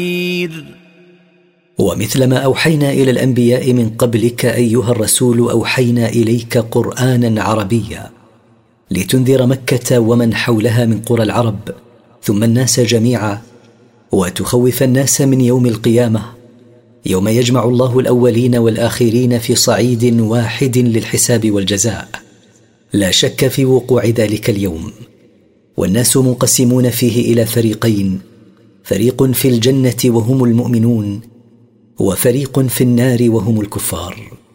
ومثلما أوحينا إلى الأنبياء من قبلك أيها الرسول أوحينا إليك قرآنا عربيا لتنذر مكة ومن حولها من قرى العرب ثم الناس جميعا، وتخوف الناس من يوم القيامة يوم يجمع الله الأولين والآخرين في صعيد واحد للحساب والجزاء. لا شك في وقوع ذلك اليوم، والناس منقسمون فيه إلى فريقين: فريق في الجنة وهم المؤمنون، وفريق في النار وهم الكفار.